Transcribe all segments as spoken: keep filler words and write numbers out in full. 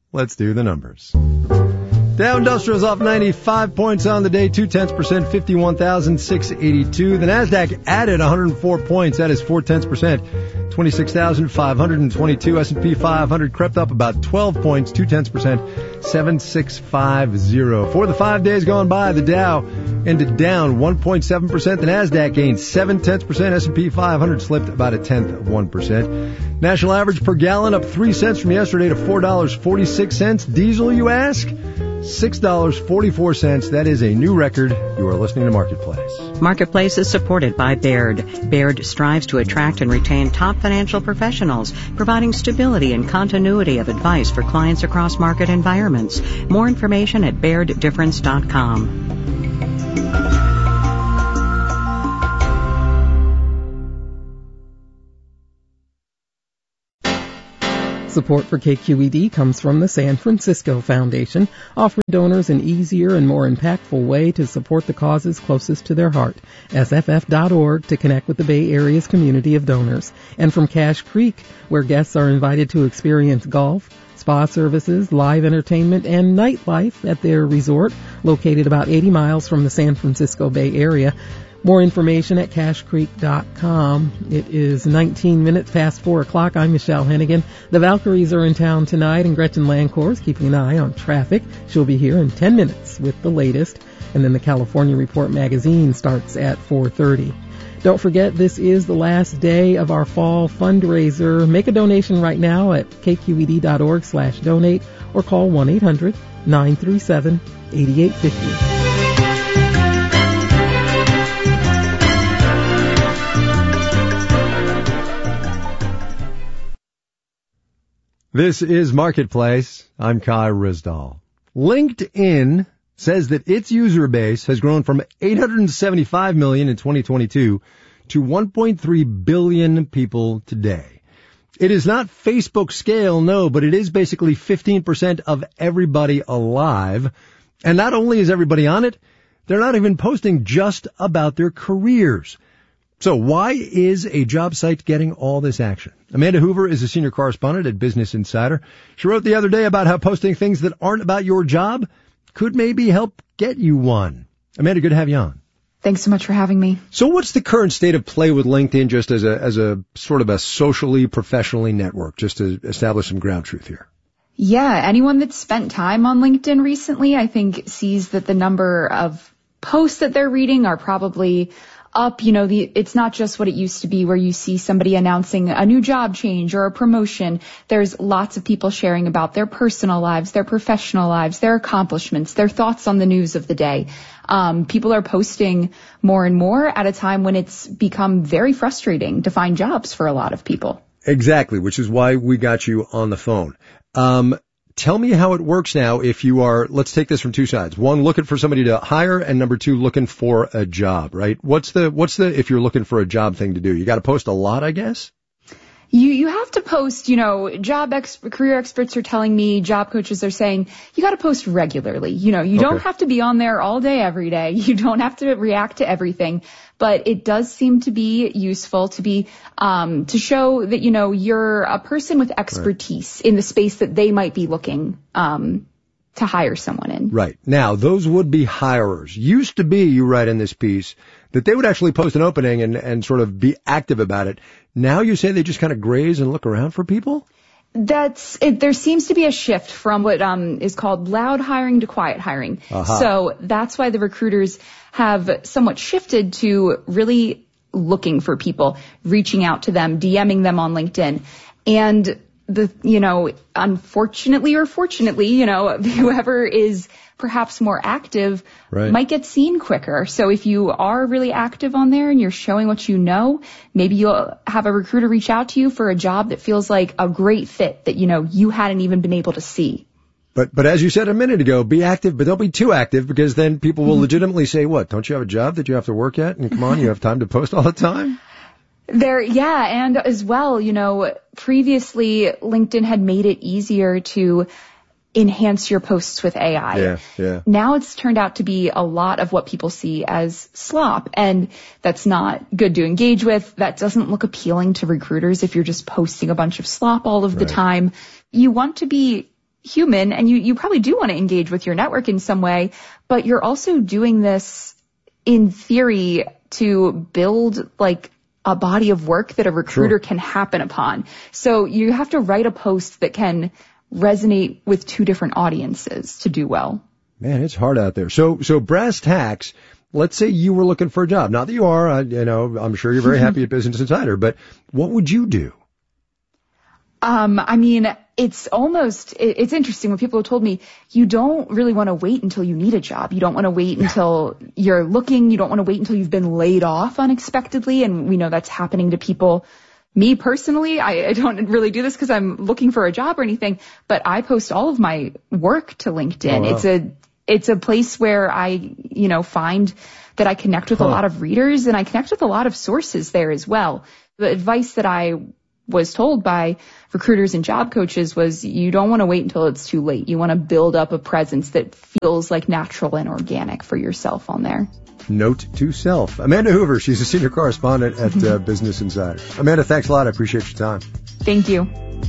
let's do the numbers. Dow Industrial's off ninety-five points on the day, two tenths percent, fifty-one thousand six hundred eighty-two. The Nasdaq added one hundred four points, that is four tenths percent, twenty-six thousand five hundred twenty-two. S and P five hundred crept up about twelve points, two tenths percent, seven six five zero. For the five days gone by, the Dow ended down one point seven percent. The Nasdaq gained seven tenths percent. S and P five hundred slipped about a tenth of one percent. National average per gallon up three cents from yesterday to four dollars and forty-six cents. Diesel, you ask? six dollars and forty-four cents. That is a new record. You are listening to Marketplace. Marketplace is supported by Baird. Baird strives to attract and retain top financial professionals, providing stability and continuity of advice for clients across market environments. More information at baird difference dot com. Support for K Q E D comes from the San Francisco Foundation, offering donors an easier and more impactful way to support the causes closest to their heart. S F F dot org to connect with the Bay Area's community of donors. And from Cache Creek, where guests are invited to experience golf, spa services, live entertainment, and nightlife at their resort, located about eighty miles from the San Francisco Bay Area. More information at cache creek dot com. It is nineteen minutes past four o'clock. I'm Michelle Hennigan. The Valkyries are in town tonight, and Gretchen Lancourt is keeping an eye on traffic. She'll be here in ten minutes with the latest. And then the California Report magazine starts at four thirty. Don't forget, this is the last day of our fall fundraiser. Make a donation right now at k q e d dot org slash donate or call one eight hundred nine three seven eight eight five zero. This is Marketplace. I'm Kai Rizdal. LinkedIn says that its user base has grown from eight hundred seventy-five million in twenty twenty-two to one point three billion people today. It is not Facebook scale, no, but it is basically fifteen percent of everybody alive. And not only is everybody on it, they're not even posting just about their careers. So why is a job site getting all this action? Amanda Hoover is a senior correspondent at Business Insider. She wrote the other day about how posting things that aren't about your job could maybe help get you one. Amanda, good to have you on. Thanks so much for having me. So what's the current state of play with LinkedIn just as a, as a sort of a socially, professionally network, just to establish some ground truth here? Yeah, anyone that's spent time on LinkedIn recently, I think, sees that the number of posts that they're reading are probably up. You know, the, it's not just what it used to be where you see somebody announcing a new job change or a promotion. There's lots of people sharing about their personal lives, their professional lives, their accomplishments, their thoughts on the news of the day. Um, people are posting more and more at a time when it's become very frustrating to find jobs for a lot of people. Exactly, which is why we got you on the phone. Um, Tell me how it works now if you are, let's take this from two sides. One, looking for somebody to hire, and number two, looking for a job, right? What's the, what's the, if you're looking for a job thing to do? You got to post a lot, I guess? You, you have to post, you know, job ex, career experts are telling me, job coaches are saying, you got to post regularly. You know, you okay. don't have to be on there all day, every day. You don't have to react to everything. But it does seem to be useful to be, um, to show that, you know, you're a person with expertise right. in the space that they might be looking, um, to hire someone in. Right. Now, those would-be hirers used to be, you write in this piece, that they would actually post an opening and, and sort of be active about it. Now you say they just kind of graze and look around for people? That's it. There seems to be a shift from what um, is called loud hiring to quiet hiring. Uh-huh. So that's why the recruiters have somewhat shifted to really looking for people, reaching out to them, DMing them on LinkedIn. And the, you know, unfortunately or fortunately, you know, whoever is perhaps more active right. might get seen quicker. So if you are really active on there and you're showing what you know, maybe you'll have a recruiter reach out to you for a job that feels like a great fit that, you know, you hadn't even been able to see. But, but as you said a minute ago, be active, but don't be too active, because then people will legitimately say, what, don't you have a job that you have to work at? And come on, you have time to post all the time? There, yeah, and as well, you know, previously LinkedIn had made it easier to enhance your posts with A I. Yeah, yeah. Now it's turned out to be a lot of what people see as slop, and that's not good to engage with. That doesn't look appealing to recruiters if you're just posting a bunch of slop all of the right. time. You want to be human and you, you probably do want to engage with your network in some way, but you're also doing this in theory to build like a body of work that a recruiter sure. can happen upon. So you have to write a post that can resonate with two different audiences to do well. Man, it's hard out there. So, so brass tacks, let's say you were looking for a job. Not that you are, I, you know, I'm sure you're very happy at Business Insider, but what would you do? Um, I mean, it's almost, it's interesting when people have told me, you don't really want to wait until you need a job. You don't want to wait until you're looking. You don't want to wait until you've been laid off unexpectedly. And we know that's happening to people. Me personally, I, I don't really do this because I'm looking for a job or anything, but I post all of my work to LinkedIn. Oh, wow. It's a, it's a place where I, you know, find that I connect with huh. a lot of readers and I connect with a lot of sources there as well. The advice that I was told by recruiters and job coaches was you don't want to wait until it's too late. You want to build up a presence that feels like natural and organic for yourself on there. Note to self. Amanda Hoover, she's a senior correspondent at uh, Business Insider. Amanda, thanks a lot. I appreciate your time. Thank you.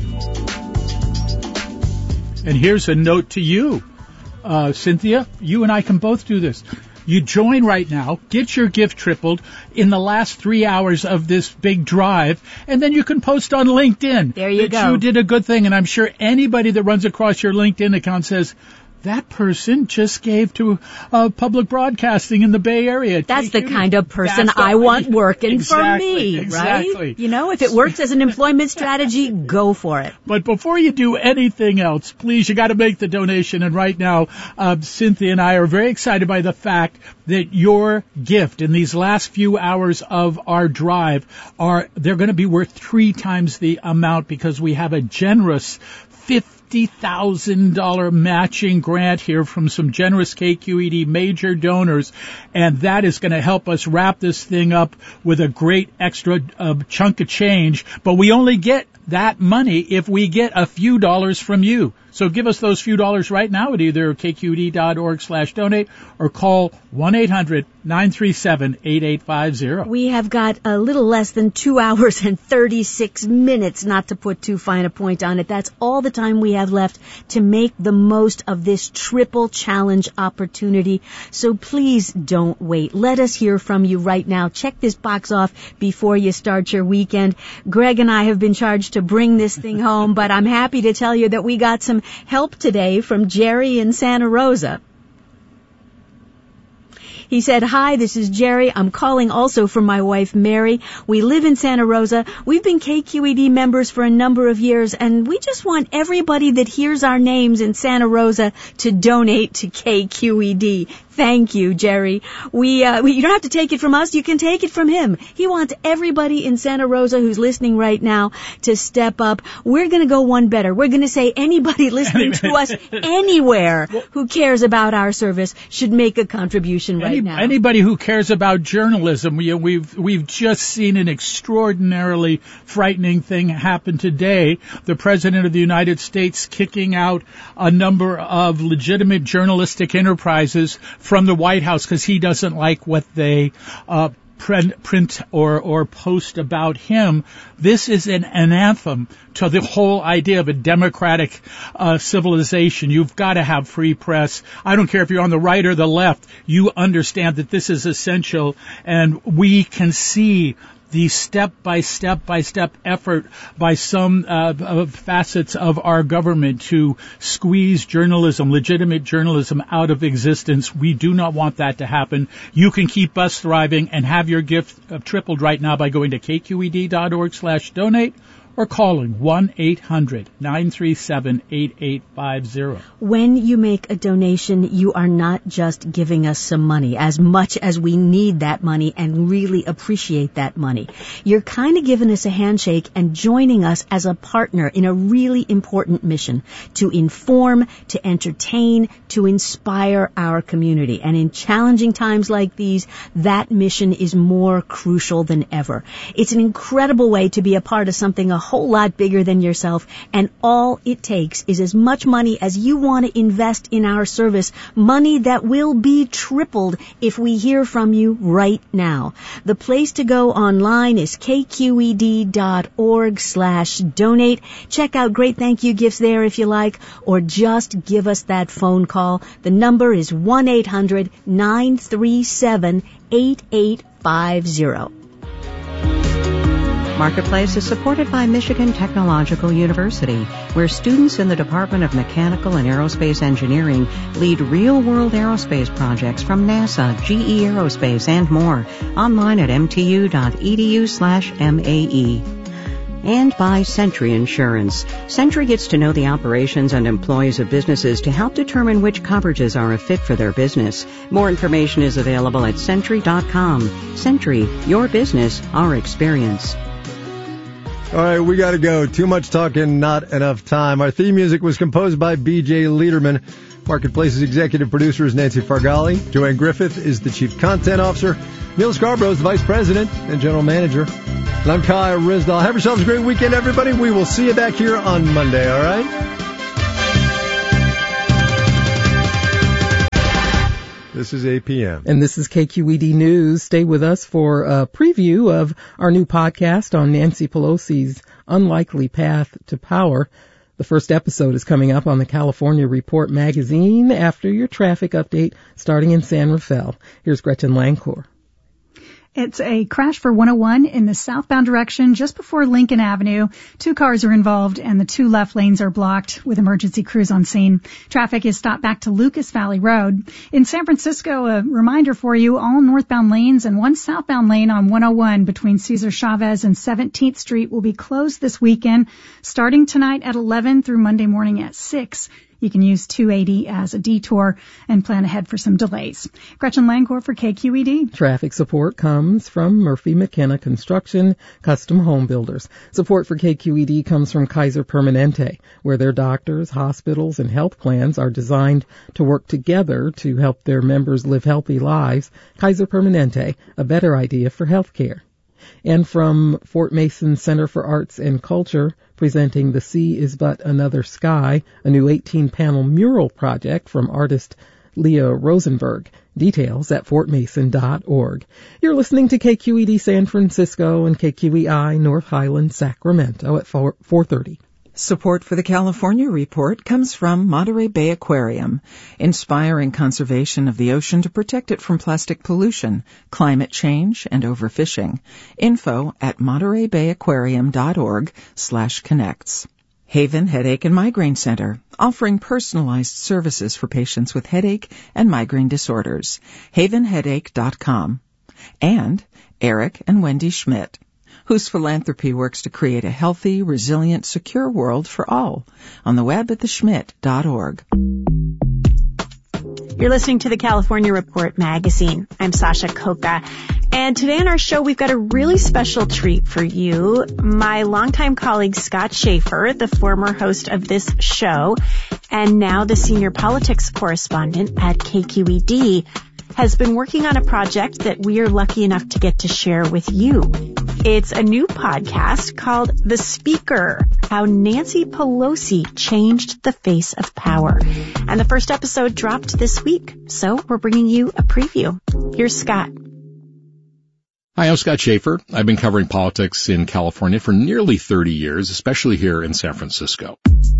And here's a note to you, uh, Cynthia. You and I can both do this. You join right now, get your gift tripled in the last three hours of this big drive, and then you can post on LinkedIn. There you that go. You did a good thing, and I'm sure anybody that runs across your LinkedIn account says, that person just gave to uh, public broadcasting in the Bay Area. That's Take the you. kind of person the, I want working exactly, for me, exactly. right? You know, if it works as an employment strategy, go for it. But before you do anything else, please, you got to make the donation. And right now, uh, Cynthia and I are very excited by the fact that your gift in these last few hours of our drive are, they're going to be worth three times the amount because we have a generous fifty thousand dollars matching grant here from some generous K Q E D major donors, and that is going to help us wrap this thing up with a great extra uh, chunk of change. But we only get that money if we get a few dollars from you. So give us those few dollars right now at either k q e d dot org slash donate or call one eight hundred nine three seven eight eight five zero. We have got a little less than two hours and thirty-six minutes, not to put too fine a point on it. That's all the time we have left to make the most of this triple challenge opportunity. So please don't wait. Let us hear from you right now. Check this box off before you start your weekend. Greg and I have been charged to bring this thing home, but I'm happy to tell you that we got some help today from Jerry in Santa Rosa. He said, hi, this is Jerry. I'm calling also for my wife, Mary. We live in Santa Rosa. We've been K Q E D members for a number of years, and we just want everybody that hears our names in Santa Rosa to donate to K Q E D. Thank you, Jerry. We, uh, we, you don't have to take it from us. You can take it from him. He wants everybody in Santa Rosa who's listening right now to step up. We're going to go one better. We're going to say anybody listening to us anywhere who cares about our service should make a contribution right Any, now. Anybody who cares about journalism, we, we've, we've just seen an extraordinarily frightening thing happen today. The President of the United States kicking out a number of legitimate journalistic enterprises from the White House because he doesn't like what they uh, print, print or, or post about him. This is an, an anthem to the whole idea of a democratic uh, civilization. You've got to have free press. I don't care if you're on the right or the left. You understand that this is essential, and we can see the step-by-step-by-step effort by some uh, facets of our government to squeeze journalism, legitimate journalism, out of existence. We do not want that to happen. You can keep us thriving and have your gift uh, tripled right now by going to k q e d dot org slash donate or calling one eight hundred nine three seven eight eight five zero. When you make a donation, you are not just giving us some money, as much as we need that money and really appreciate that money. You're kind of giving us a handshake and joining us as a partner in a really important mission to inform, to entertain, to inspire our community. And in challenging times like these, that mission is more crucial than ever. It's an incredible way to be a part of something a whole lot bigger than yourself, and all it takes is as much money as you want to invest in our service, money that will be tripled if we hear from you right now. The place to go online is kqed.org slash donate. Check out great thank you gifts there if you like, or just give us that phone call. The number is one eight hundred nine three seven eight eight five zero. Marketplace is supported by Michigan Technological University, where students in the Department of Mechanical and Aerospace Engineering lead real-world aerospace projects from NASA, G E Aerospace, and more. Online at mtu.edu slash MAE. And by Century Insurance. Century gets to know the operations and employees of businesses to help determine which coverages are a fit for their business. More information is available at century dot com. Century, your business, our experience. All right, we got to go. Too much talking, not enough time. Our theme music was composed by B J Liederman. Marketplace's executive producer is Nancy Fargali. Joanne Griffith is the chief content officer. Neil Scarborough is the vice president and general manager. And I'm Kai Ryssdal. Have yourselves a great weekend, everybody. We will see you back here on Monday, all right? This is A P M. And this is K Q E D News. Stay with us for a preview of our new podcast on Nancy Pelosi's unlikely path to power. The first episode is coming up on the California Report magazine after your traffic update starting in San Rafael. Here's Gretchen Lancourt. It's a crash for one oh one in the southbound direction just before Lincoln Avenue. Two cars are involved and the two left lanes are blocked with emergency crews on scene. Traffic is stopped back to Lucas Valley Road. In San Francisco, a reminder for you, all northbound lanes and one southbound lane on one oh one between Cesar Chavez and seventeenth Street will be closed this weekend, starting tonight at eleven through Monday morning at six. You can use two eighty as a detour and plan ahead for some delays. Gretchen Lancourt for K Q E D. Traffic support comes from Murphy McKenna Construction, Custom Home Builders. Support for K Q E D comes from Kaiser Permanente, where their doctors, hospitals, and health plans are designed to work together to help their members live healthy lives. Kaiser Permanente, a better idea for healthcare. And from Fort Mason Center for Arts and Culture, presenting The Sea is But Another Sky, a new eighteen-panel mural project from artist Leah Rosenberg. Details at fort mason dot org. You're listening to K Q E D San Francisco and K Q E I North Highland Sacramento at four thirty. Support for the California Report comes from Monterey Bay Aquarium, inspiring conservation of the ocean to protect it from plastic pollution, climate change, and overfishing. Info at monterey bay aquarium dot org slash connects. Haven Headache and Migraine Center, offering personalized services for patients with headache and migraine disorders. haven headache dot com. And Eric and Wendy Schmidt, whose philanthropy works to create a healthy, resilient, secure world for all, on the web at the schmidt dot org. You're listening to the California Report magazine. I'm Sasha Coca. And today on our show, we've got a really special treat for you. My longtime colleague, Scott Schaefer, the former host of this show, and now the senior politics correspondent at K Q E D, has been working on a project that we are lucky enough to get to share with you. It's a new podcast called The Speaker, How Nancy Pelosi Changed the Face of Power. And the first episode dropped this week, so we're bringing you a preview. Here's Scott. Hi, I'm Scott Schaefer. I've been covering politics in California for nearly thirty years, especially here in San Francisco.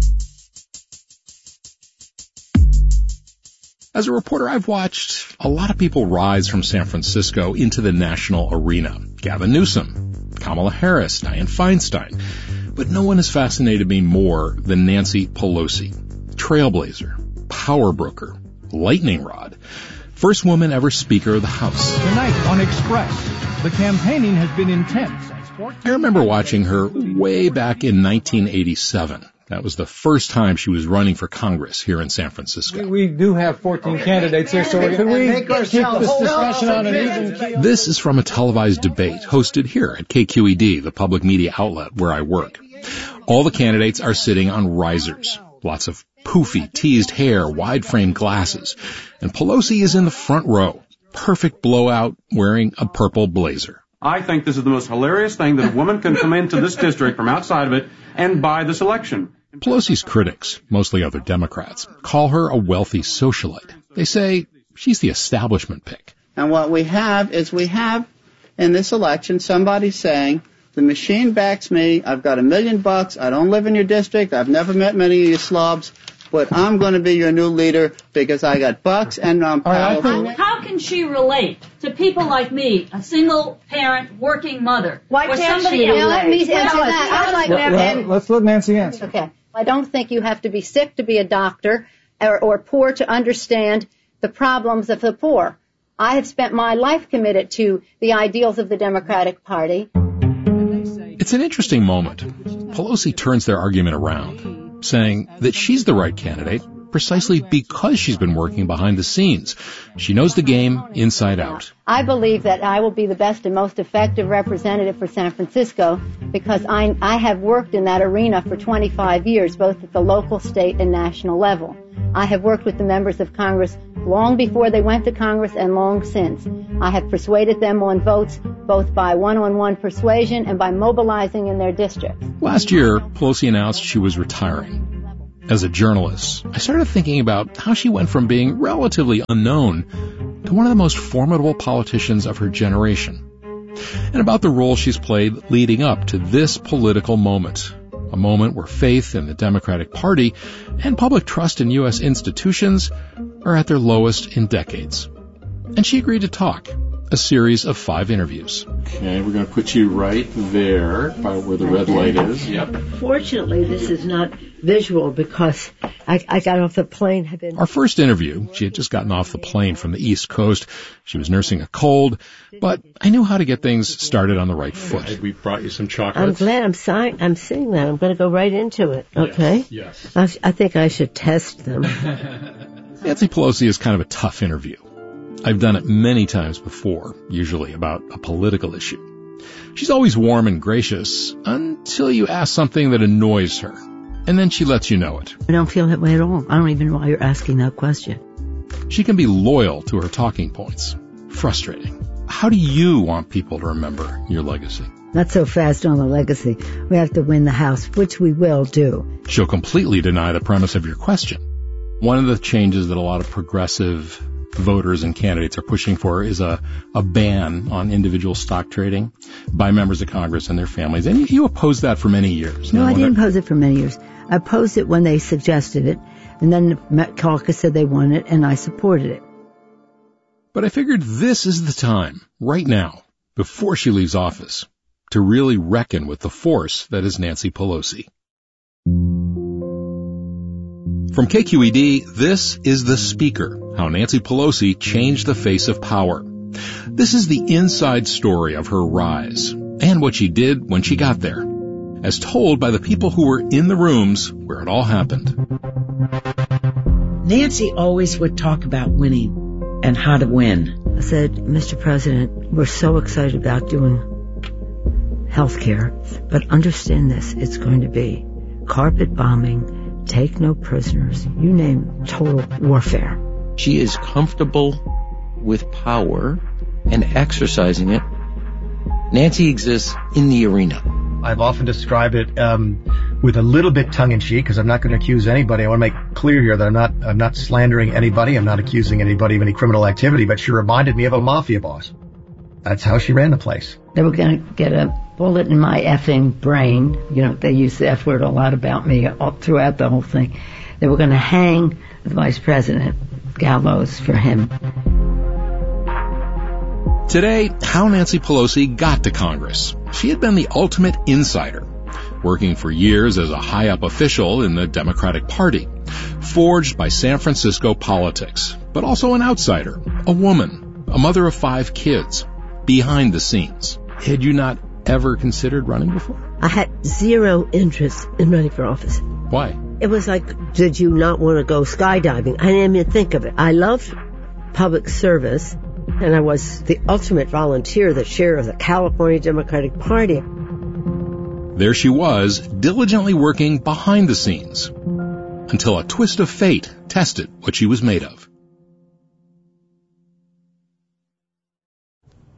As a reporter, I've watched a lot of people rise from San Francisco into the national arena. Gavin Newsom, Kamala Harris, Dianne Feinstein. But no one has fascinated me more than Nancy Pelosi. Trailblazer, power broker, lightning rod, first woman ever Speaker of the House. Tonight on Express, the campaigning has been intense. I remember watching her way back in nineteen eighty-seven. That was the first time she was running for Congress here in San Francisco. We, we do have fourteen candidates here, so can we keep this discussion on an even keel? This is from a televised debate hosted here at K Q E D, the public media outlet where I work. All the candidates are sitting on risers. Lots of poofy, teased hair, wide-frame glasses. And Pelosi is in the front row. Perfect blowout, wearing a purple blazer. I think this is the most hilarious thing that a woman can come into this district from outside of it and buy this election. Pelosi's critics, mostly other Democrats, call her a wealthy socialite. They say she's the establishment pick. And what we have is we have in this election somebody saying, the machine backs me, I've got a million bucks, I don't live in your district, I've never met many of you slobs, but I'm going to be your new leader because I got bucks and I'm powerful. How can she relate to people like me, a single-parent working mother? Why or can't somebody she else? relate? Let me answer that. I'd like well, to well, let's let Nancy answer. Okay. I don't think you have to be sick to be a doctor or, or poor to understand the problems of the poor. I have spent my life committed to the ideals of the Democratic Party. It's an interesting moment. Pelosi turns their argument around, saying that she's the right candidate precisely because she's been working behind the scenes. She knows the game inside out. I believe that I will be the best and most effective representative for San Francisco because I, I have worked in that arena for twenty-five years, both at the local, state, and national level. I have worked with the members of Congress long before they went to Congress and long since. I have persuaded them on votes both by one-on-one persuasion and by mobilizing in their districts. Last year, Pelosi announced she was retiring. As a journalist, I started thinking about how she went from being relatively unknown to one of the most formidable politicians of her generation, and about the role she's played leading up to this political moment, a moment where faith in the Democratic Party and public trust in U S institutions are at their lowest in decades. And she agreed to talk, a series of five interviews. Okay, we're going to put you right there by where the red light is. Yep. Fortunately, this is not visual because I, I got off the plane. I've been... Our first interview, she had just gotten off the plane from the East Coast. She was nursing a cold, but I knew how to get things started on the right foot. We brought you some I'm chocolates. glad I'm, si- I'm seeing that. I'm going to go right into it, okay? Yes. yes. I, sh- I think I should test them. Nancy Pelosi is kind of a tough interview. I've done it many times before, usually about a political issue. She's always warm and gracious until you ask something that annoys her, and then she lets you know it. I don't feel that way at all. I don't even know why you're asking that question. She can be loyal to her talking points. Frustrating. How do you want people to remember your legacy? Not so fast on the legacy. We have to win the House, which we will do. She'll completely deny the premise of your question. One of the changes that a lot of progressive voters and candidates are pushing for is a, a ban on individual stock trading by members of Congress and their families. And you, you opposed that for many years. No, I I wonder... didn't oppose it for many years. I opposed it when they suggested it, and then the Met Caucus said they wanted it, and I supported it. But I figured this is the time, right now, before she leaves office, to really reckon with the force that is Nancy Pelosi. From K Q E D, this is The Speaker, how Nancy Pelosi changed the face of power. This is the inside story of her rise, and what she did when she got there, as told by the people who were in the rooms where it all happened. Nancy always would talk about winning and how to win. I said, Mister President, we're so excited about doing health care, but understand this, it's going to be carpet bombing, take no prisoners, you name total warfare. She is comfortable with power and exercising it. Nancy exists in the arena. I've often described it um, with a little bit tongue-in-cheek because I'm not going to accuse anybody. I want to make clear here that I'm not I'm not slandering anybody. I'm not accusing anybody of any criminal activity, but she reminded me of a mafia boss. That's how she ran the place. They were going to get a bullet in my effing brain. You know, they use the F word a lot about me all throughout the whole thing. They were going to hang the vice president, gallows for him. Today, how Nancy Pelosi got to Congress. She had been the ultimate insider, working for years as a high-up official in the Democratic Party, forged by San Francisco politics, but also an outsider, a woman, a mother of five kids, behind the scenes. Had you not ever considered running before? I had zero interest in running for office. Why? It was like, did you not want to go skydiving? I didn't even think of it. I loved public service, and I was the ultimate volunteer, the chair of the California Democratic Party. There she was, diligently working behind the scenes, until a twist of fate tested what she was made of.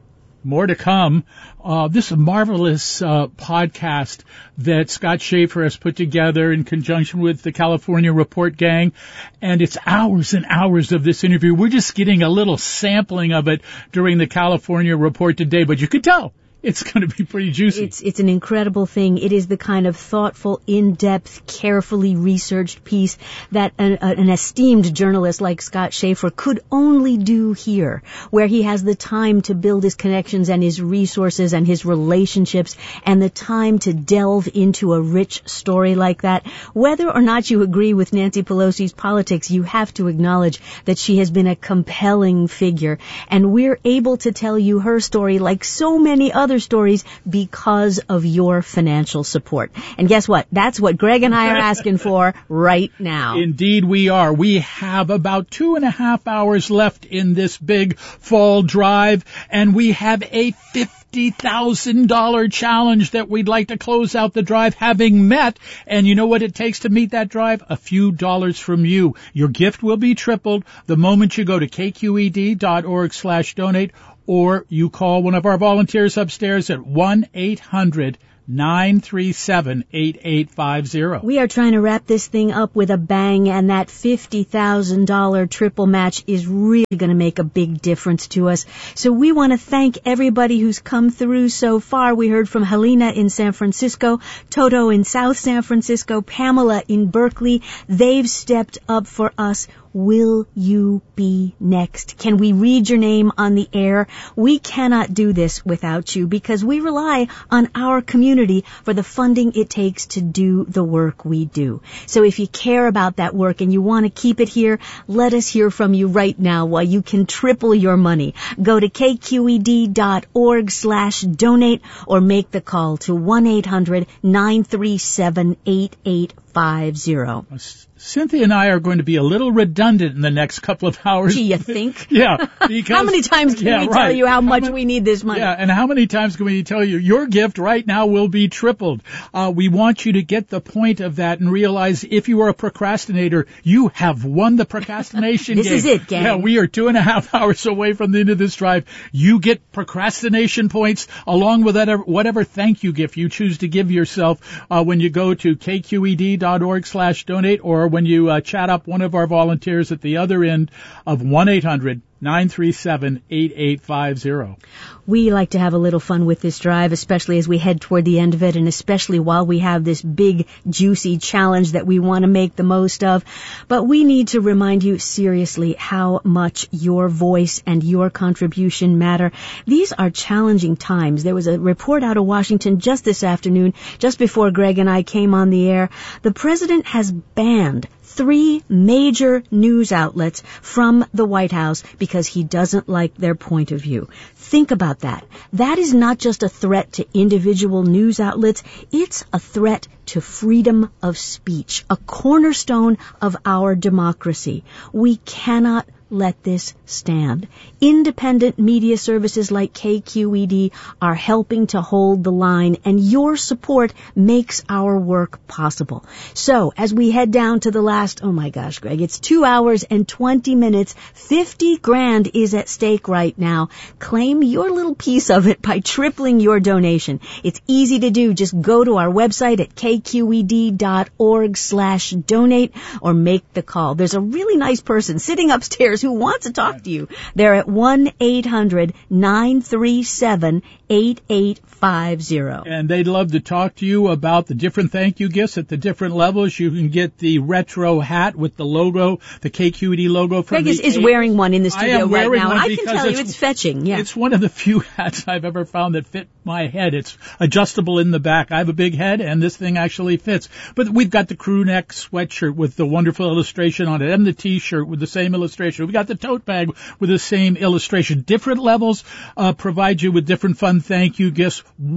more to come. Uh, this is a marvelous uh, podcast that Scott Schaefer has put together in conjunction with the California Report Gang, and it's hours and hours of this interview. We're just getting a little sampling of it during the California Report today, but you could tell it's going to be pretty juicy. It's it's an incredible thing. It is the kind of thoughtful, in-depth, carefully researched piece that an, an esteemed journalist like Scott Schaefer could only do here, where he has the time to build his connections and his resources and his relationships and the time to delve into a rich story like that. Whether or not you agree with Nancy Pelosi's politics, you have to acknowledge that she has been a compelling figure, and we're able to tell you her story like so many other stories because of your financial support. And guess what? That's what Greg and I are asking for right now. Indeed we are. We have about two and a half hours left in this big fall drive, and we have a fifty thousand dollars challenge that we'd like to close out the drive having met. And you know what it takes to meet that drive? A few dollars from you. Your gift will be tripled the moment you go to k q e d dot org slash donate, or you call one of our volunteers upstairs at one eight hundred nine three seven eight eight five zero. We are trying to wrap this thing up with a bang, and that fifty thousand dollars triple match is really going to make a big difference to us. So we want to thank everybody who's come through so far. We heard from Helena in San Francisco, Toto in South San Francisco, Pamela in Berkeley. They've stepped up for us. Will you be next? Can we read your name on the air? We cannot do this without you because we rely on our community for the funding it takes to do the work we do. So if you care about that work and you want to keep it here, let us hear from you right now while you can triple your money. Go to k q e d dot org slash donate or make the call to one eight hundred nine three seven eight eight five zero. Cynthia and I are going to be a little redundant in the next couple of hours. Do you think? Yeah. Because, how many times can yeah, we right. tell you how, how much many, we need this money? Yeah, and how many times can we tell you your gift right now will be tripled? Uh, we want you to get the point of that and realize if you are a procrastinator, you have won the procrastination this game. This is it, gang. Yeah, we are two and a half hours away from the end of this drive. You get procrastination points along with whatever, whatever thank you gift you choose to give yourself uh, when you go to k q e d dot org slash donate or when you uh, chat up one of our volunteers at the other end of one eight hundred nine three seven eight eight five zero. We like to have a little fun with this drive, especially as we head toward the end of it, and especially while we have this big, juicy challenge that we want to make the most of. But we need to remind you seriously how much your voice and your contribution matter. These are challenging times. There was a report out of Washington just this afternoon, just before Greg and I came on the air. The president has banned three major news outlets from the White House because he doesn't like their point of view. Think about that. That is not just a threat to individual news outlets. It's a threat to freedom of speech, a cornerstone of our democracy. We cannot let this stand. Independent media services like K Q E D are helping to hold the line, and your support makes our work possible. So, as we head down to the last, oh my gosh, Greg, it's two hours and twenty minutes, fifty grand is at stake right now. Claim your little piece of it by tripling your donation. It's easy to do. Just go to our website at k q e d dot org slash donate or make the call. There's a really nice person sitting upstairs who wants to talk to you. They're at one eight hundred nine three seven eight eight five zero. And they'd love to talk to you about the different thank you gifts at the different levels. You can get the retro hat with the logo, the K Q E D logo. From Greg is, the is wearing one in the studio right now. I I can tell you it's fetching. Yeah. It's one of the few hats I've ever found that fit my head. It's adjustable in the back. I have a big head, and this thing actually fits. But we've got the crew neck sweatshirt with the wonderful illustration on it, and the T-shirt with the same illustration. We've got the tote bag with the same illustration. Different levels uh, provide you with different fun thank you gifts. What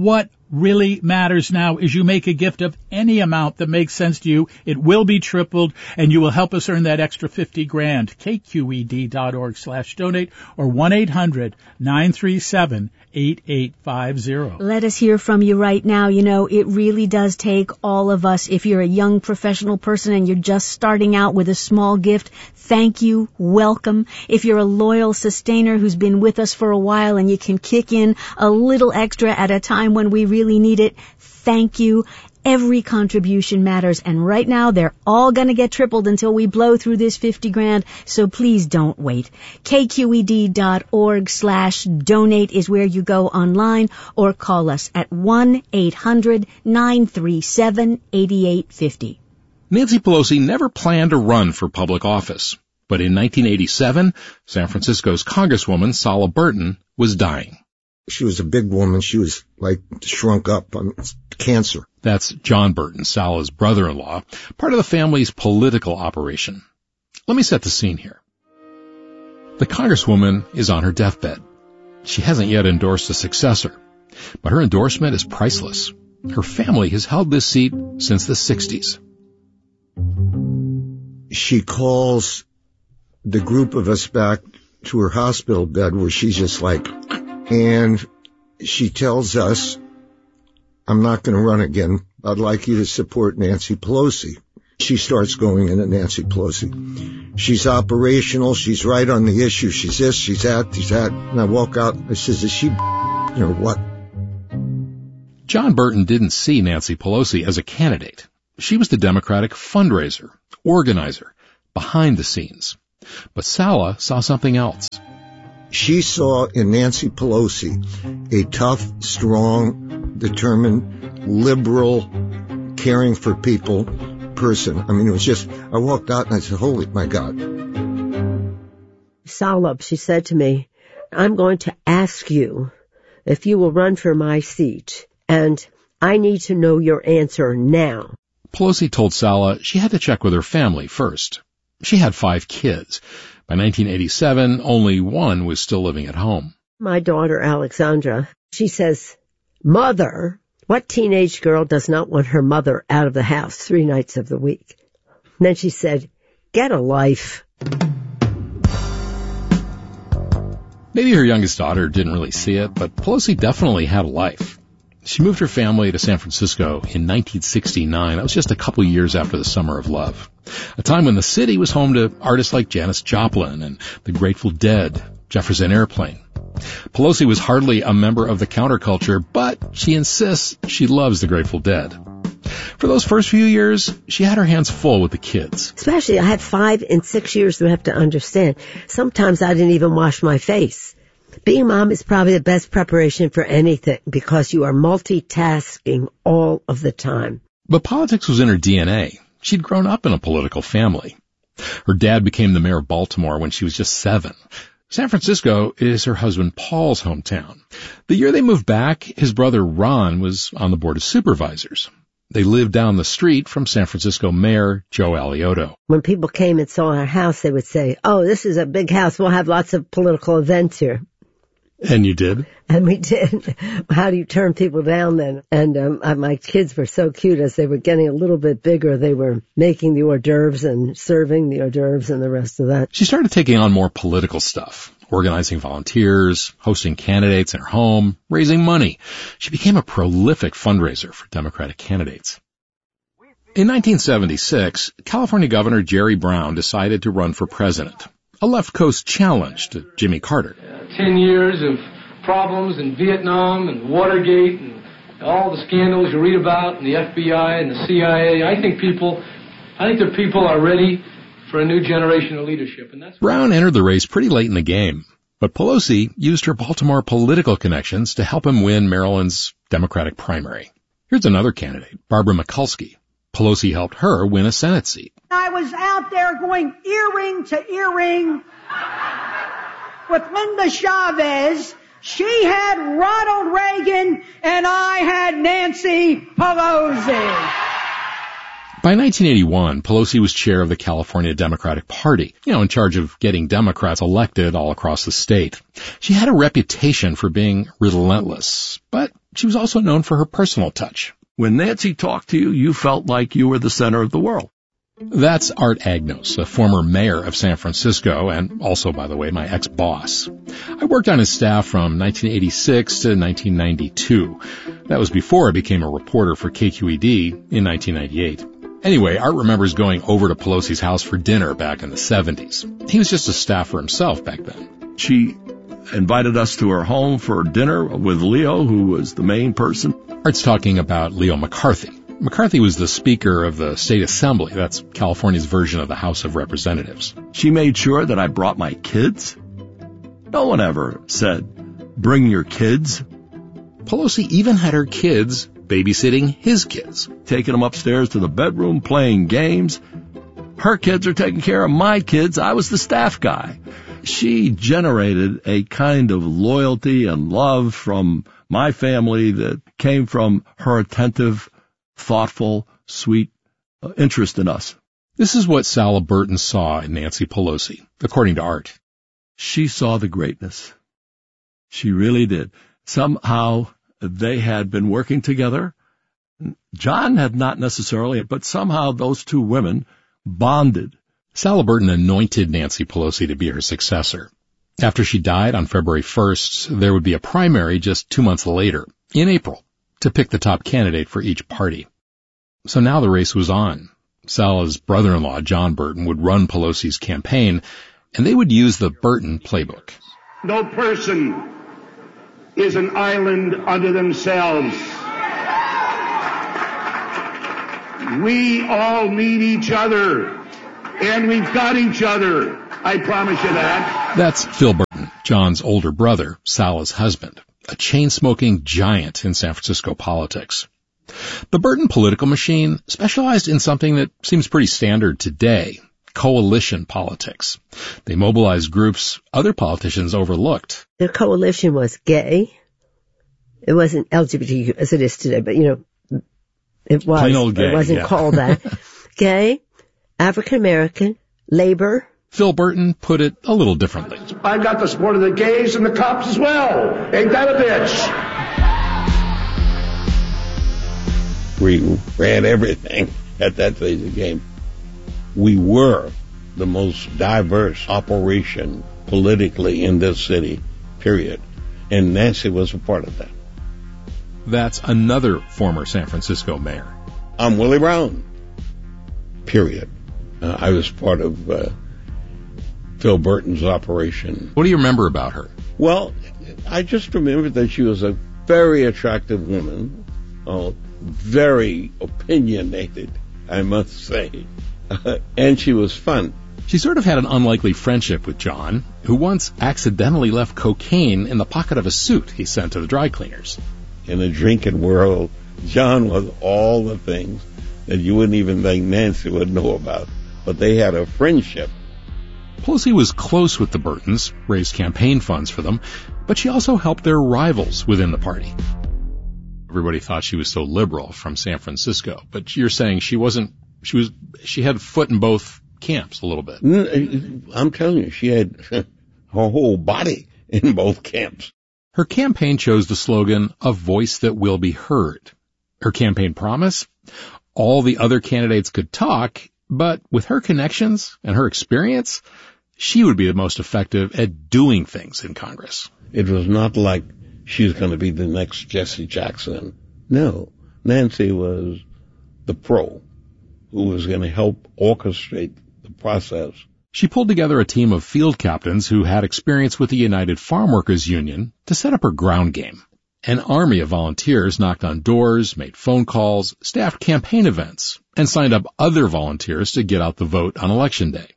really matters now is you make a gift of any amount that makes sense to you. It will be tripled, and you will help us earn that extra fifty grand. K Q E D dot org slash donate or one eight hundred nine three seven eight eight five zero. Let us hear from you right now. You know, it really does take all of us. If you're a young professional person and you're just starting out with a small gift, thank you, welcome. If you're a loyal sustainer who's been with us for a while and you can kick in a little extra at a time when we really need it, thank you. Every contribution matters, and right now they're all going to get tripled until we blow through this fifty grand, so please don't wait. K Q E D dot org slash donate is where you go online, or call us at one eight hundred nine three seven eight eight five zero. Nancy Pelosi never planned to run for public office, but in nineteen eighty-seven, San Francisco's Congresswoman Sala Burton was dying. She was a big woman. She was like shrunk up on cancer. That's John Burton, Sala's brother-in-law, part of the family's political operation. Let me set the scene here. The Congresswoman is on her deathbed. She hasn't yet endorsed a successor, but her endorsement is priceless. Her family has held this seat since the sixties. She calls the group of us back to her hospital bed where she's just like, and she tells us, I'm not going to run again. I'd like you to support Nancy Pelosi. She starts going into Nancy Pelosi. She's operational. She's right on the issue. She's this, she's that, she's that. And I walk out. I says, is she or what? John Burton didn't see Nancy Pelosi as a candidate. She was the Democratic fundraiser, organizer, behind the scenes. But Sala saw something else. She saw in Nancy Pelosi a tough, strong, determined, liberal, caring for people person. I mean, it was just, I walked out and I said, holy, my God. Sala, she said to me, I'm going to ask you if you will run for my seat, and I need to know your answer now. Pelosi told Sala she had to check with her family first. She had five kids. By nineteen eighty-seven, only one was still living at home. My daughter, Alexandra, she says, Mother, what teenage girl does not want her mother out of the house three nights of the week? And then she said, get a life. Maybe her youngest daughter didn't really see it, but Pelosi definitely had a life. She moved her family to San Francisco in nineteen sixty-nine. That was just a couple years after the Summer of Love, a time when the city was home to artists like Janis Joplin and the Grateful Dead, Jefferson Airplane. Pelosi was hardly a member of the counterculture, but she insists she loves the Grateful Dead. For those first few years, she had her hands full with the kids. Especially, I had five and six years to have to understand. Sometimes I didn't even wash my face. Being mom is probably the best preparation for anything because you are multitasking all of the time. But politics was in her D N A. She'd grown up in a political family. Her dad became the mayor of Baltimore when she was just seven. San Francisco is her husband Paul's hometown. The year they moved back, his brother Ron was on the board of supervisors. They lived down the street from San Francisco Mayor Joe Alioto. When people came and saw our house, they would say, oh, this is a big house. We'll have lots of political events here. And you did? And we did. How do you turn people down then? And um, my kids were so cute. As they were getting a little bit bigger, they were making the hors d'oeuvres and serving the hors d'oeuvres and the rest of that. She started taking on more political stuff, organizing volunteers, hosting candidates in her home, raising money. She became a prolific fundraiser for Democratic candidates. In nineteen seventy-six, California Governor Jerry Brown decided to run for president, a left coast challenge to Jimmy Carter. Ten years of problems in Vietnam and Watergate and all the scandals you read about and the F B I and the C I A. I think people, I think the people are ready for a new generation of leadership. And that's Brown entered the race pretty late in the game, but Pelosi used her Baltimore political connections to help him win Maryland's Democratic primary. Here's another candidate, Barbara Mikulski. Pelosi helped her win a Senate seat. I was out there going earring to earring with Linda Chavez. She had Ronald Reagan, and I had Nancy Pelosi. By nineteen eighty-one, Pelosi was chair of the California Democratic Party, you know, in charge of getting Democrats elected all across the state. She had a reputation for being relentless, but she was also known for her personal touch. When Nancy talked to you, you felt like you were the center of the world. That's Art Agnos, a former mayor of San Francisco, and also, by the way, my ex-boss. I worked on his staff from nineteen eighty-six to nineteen ninety-two. That was before I became a reporter for K Q E D in nineteen ninety-eight. Anyway, Art remembers going over to Pelosi's house for dinner back in the seventies. He was just a staffer himself back then. She invited us to her home for dinner with Leo, who was the main person. Art's talking about Leo McCarthy. McCarthy was the Speaker of the State Assembly. That's California's version of the House of Representatives. She made sure that I brought my kids. No one ever said, bring your kids. Pelosi even had her kids babysitting his kids. Taking them upstairs to the bedroom, playing games. Her kids are taking care of my kids. I was the staff guy. She generated a kind of loyalty and love from my family that came from her attentive, thoughtful, sweet uh, interest in us. This is what Sala Burton saw in Nancy Pelosi, according to Art. She saw the greatness. She really did. Somehow they had been working together. John had not necessarily, but somehow those two women bonded. Sala Burton anointed Nancy Pelosi to be her successor. After she died on February first, there would be a primary just two months later, in April, to pick the top candidate for each party. So now the race was on. Sala's brother-in-law, John Burton, would run Pelosi's campaign, and they would use the Burton playbook. No person is an island unto themselves. We all need each other, and we've got each other. I promise you that. That's Phil Burton, John's older brother, Sala's husband, a chain-smoking giant in San Francisco politics. The Burton political machine specialized in something that seems pretty standard today, coalition politics. They mobilized groups other politicians overlooked. The coalition was gay. It wasn't L G B T Q as it is today, but, you know, it was. Plain old gay, it wasn't yeah. called that. Gay, African-American, labor. Phil Burton put it a little differently. I got the support of the gays and the cops as well. Ain't that a bitch? We ran everything at that phase of the game. We were the most diverse operation politically in this city, period. And Nancy was a part of that. That's another former San Francisco mayor. I'm Willie Brown, period. Uh, I was part of uh, Phil Burton's operation. What do you remember about her? Well, I just remember that she was a very attractive woman, uh, very opinionated, I must say, uh, and she was fun. She sort of had an unlikely friendship with John, who once accidentally left cocaine in the pocket of a suit he sent to the dry cleaners. In the drinking world, John was all the things that you wouldn't even think Nancy would know about, but they had a friendship. Pelosi was close with the Burtons, raised campaign funds for them, but she also helped their rivals within the party. Everybody thought she was so liberal from San Francisco, but you're saying she wasn't, she was, she had a foot in both camps a little bit. I'm telling you, she had her whole body in both camps. Her campaign chose the slogan, "A voice that will be heard." Her campaign promise? All the other candidates could talk, but with her connections and her experience, she would be the most effective at doing things in Congress. It was not like she was going to be the next Jesse Jackson. No, Nancy was the pro who was going to help orchestrate the process. She pulled together a team of field captains who had experience with the United Farm Workers Union to set up her ground game. An army of volunteers knocked on doors, made phone calls, staffed campaign events, and signed up other volunteers to get out the vote on Election Day.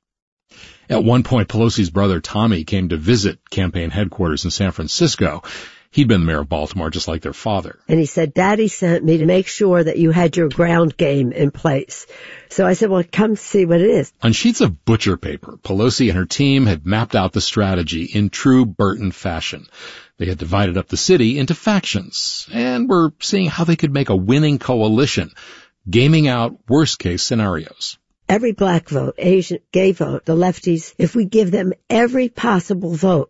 At one point, Pelosi's brother Tommy came to visit campaign headquarters in San Francisco. He'd been the mayor of Baltimore just like their father. And he said, Daddy sent me to make sure that you had your ground game in place. So I said, well, come see what it is. On sheets of butcher paper, Pelosi and her team had mapped out the strategy in true Burton fashion. They had divided up the city into factions and were seeing how they could make a winning coalition, gaming out worst-case scenarios. Every black vote, Asian, gay vote, the lefties, if we give them every possible vote,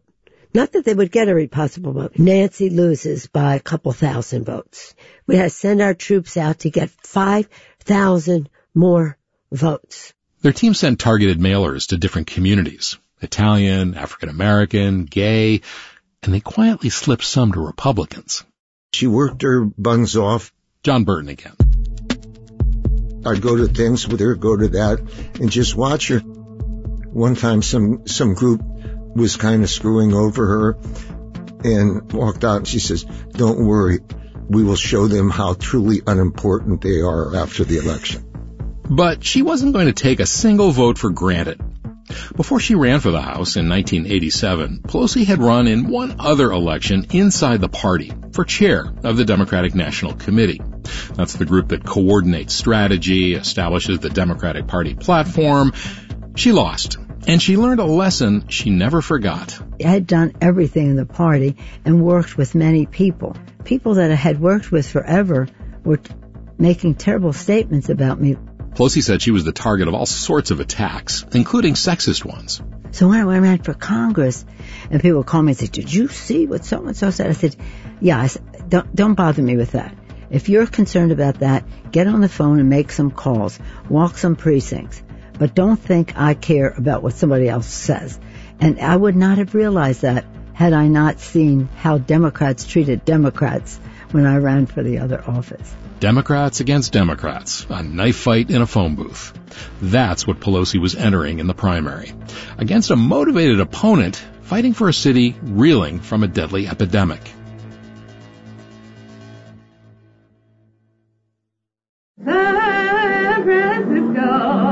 Not that they would get every possible vote. Nancy loses by a couple thousand votes. We had to send our troops out to get five thousand more votes. Their team sent targeted mailers to different communities, Italian, African American, gay, and they quietly slipped some to Republicans. She worked her buns off. John Burton again. I'd go to things with her, go to that, and just watch her. One time some, some group was kind of screwing over her and walked out and she says, "Don't worry, we will show them how truly unimportant they are after the election." But she wasn't going to take a single vote for granted. Before she ran for the House in nineteen eighty-seven, Pelosi had run in one other election inside the party for chair of the Democratic National Committee. That's the group that coordinates strategy, establishes the Democratic Party platform. She lost, and she learned a lesson she never forgot. I had done everything in the party and worked with many people. People that I had worked with forever were t- making terrible statements about me. Pelosi said she was the target of all sorts of attacks, including sexist ones. So when I ran for Congress, and people would call me and say, "Did you see what so-and-so said?" I said, yeah, I said, don't, don't bother me with that. If you're concerned about that, get on the phone and make some calls, walk some precincts. But don't think I care about what somebody else says. And I would not have realized that had I not seen how Democrats treated Democrats when I ran for the other office. Democrats against Democrats, a knife fight in a phone booth. That's what Pelosi was entering in the primary. Against a motivated opponent fighting for a city reeling from a deadly epidemic. San Francisco,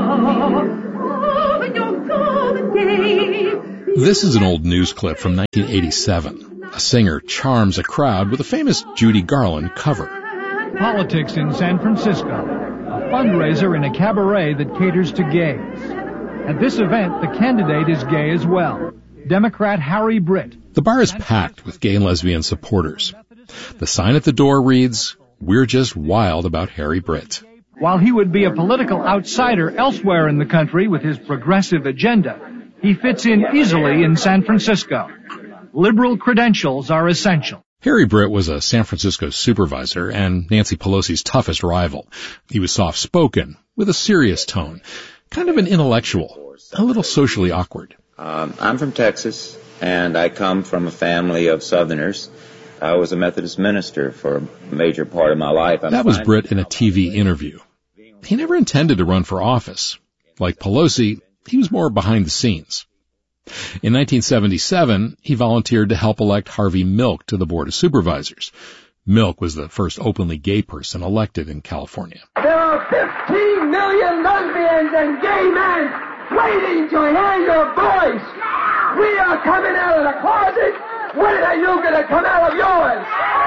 oh, your golden days. This is an old news clip from nineteen eighty-seven. A singer charms a crowd with a famous Judy Garland cover. Politics in San Francisco, a fundraiser in a cabaret that caters to gays. At this event, the candidate is gay as well, Democrat Harry Britt. The bar is packed with gay and lesbian supporters. The sign at the door reads, "We're just wild about Harry Britt." While he would be a political outsider elsewhere in the country with his progressive agenda, he fits in easily in San Francisco. Liberal credentials are essential. Harry Britt was a San Francisco supervisor and Nancy Pelosi's toughest rival. He was soft-spoken, with a serious tone, kind of an intellectual, a little socially awkward. Um, I'm from Texas, and I come from a family of Southerners. I was a Methodist minister for a major part of my life. I'm that was Britt in a T V interview. He never intended to run for office. Like Pelosi, he was more behind the scenes. In nineteen seventy-seven, he volunteered to help elect Harvey Milk to the Board of Supervisors. Milk was the first openly gay person elected in California. There are fifteen million lesbians and gay men waiting to hear your voice. We are coming out of the closet. When are you going to come out of yours?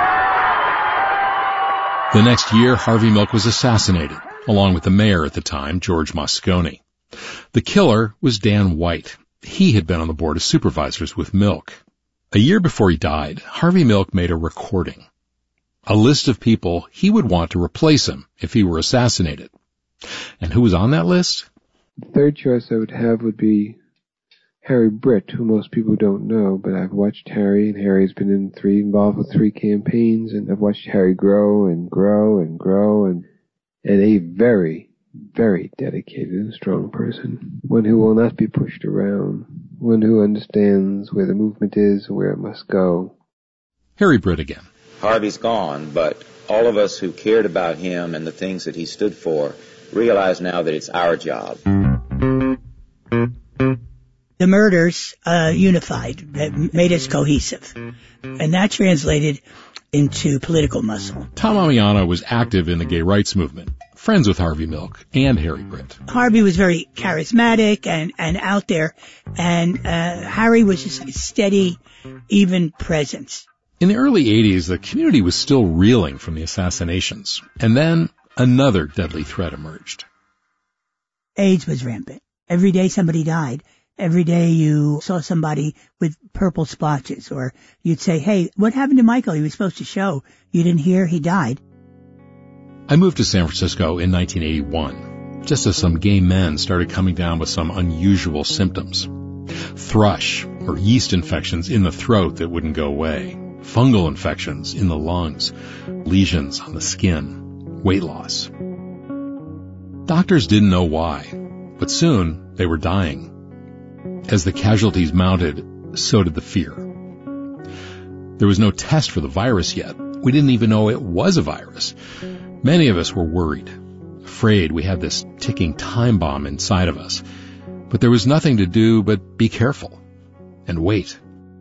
The next year, Harvey Milk was assassinated, along with the mayor at the time, George Moscone. The killer was Dan White. He had been on the Board of Supervisors with Milk. A year before he died, Harvey Milk made a recording. A list of people he would want to replace him if he were assassinated. And who was on that list? The third choice I would have would be Harry Britt, who most people don't know, but I've watched Harry, and Harry's been in three, involved with three campaigns, and I've watched Harry grow and grow and grow, and, and a very, very dedicated and strong person. One who will not be pushed around. One who understands where the movement is and where it must go. Harry Britt again. Harvey's gone, but all of us who cared about him and the things that he stood for realize now that it's our job. The murders uh, unified, that made us cohesive. And that translated into political muscle. Tom Amiano was active in the gay rights movement, friends with Harvey Milk and Harry Britt. Harvey was very charismatic and, and out there, and uh, Harry was just a steady, even presence. In the early eighties, the community was still reeling from the assassinations, and then another deadly threat emerged. AIDS was rampant. Every day somebody died. Every day you saw somebody with purple splotches, or you'd say, "Hey, what happened to Michael? He was supposed to show. You didn't hear? He died." I moved to San Francisco in nineteen eighty-one, just as some gay men started coming down with some unusual symptoms. Thrush, or yeast infections in the throat that wouldn't go away, fungal infections in the lungs, lesions on the skin, weight loss. Doctors didn't know why, but soon they were dying. As the casualties mounted, so did the fear. There was no test for the virus yet. We didn't even know it was a virus. Many of us were worried, afraid we had this ticking time bomb inside of us. But there was nothing to do but be careful and wait.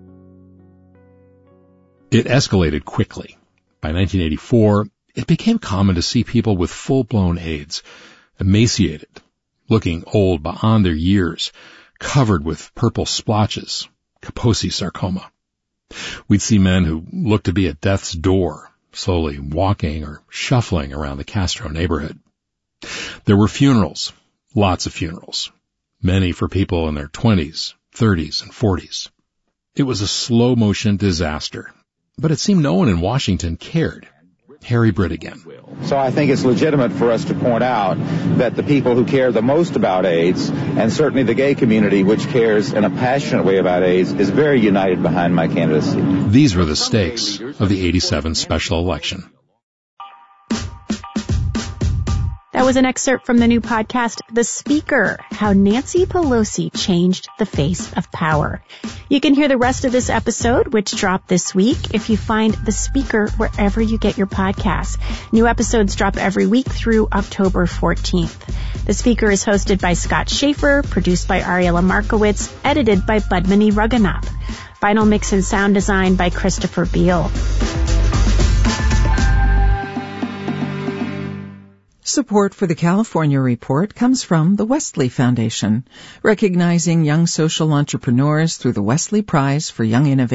It escalated quickly. By nineteen eighty-four, it became common to see people with full-blown AIDS, emaciated, looking old beyond their years, covered with purple splotches, Kaposi sarcoma. We'd see men who looked to be at death's door, slowly walking or shuffling around the Castro neighborhood. There were funerals, lots of funerals, many for people in their twenties, thirties, and forties. It was a slow-motion disaster, but it seemed no one in Washington cared. Harry Britt again. So I think it's legitimate for us to point out that the people who care the most about AIDS, and certainly the gay community, which cares in a passionate way about AIDS, is very united behind my candidacy. These were the stakes of the eighty-seven special election. That was an excerpt from the new podcast, The Speaker, How Nancy Pelosi Changed the Face of Power. You can hear the rest of this episode, which dropped this week, if you find The Speaker wherever you get your podcasts. New episodes drop every week through October fourteenth. The Speaker is hosted by Scott Schaefer, produced by Ariela Markowitz, edited by Budmani Raghunath. Final mix and sound design by Christopher Beal. Support for the California Report comes from the Wesley Foundation, recognizing young social entrepreneurs through the Wesley Prize for Young Innovators.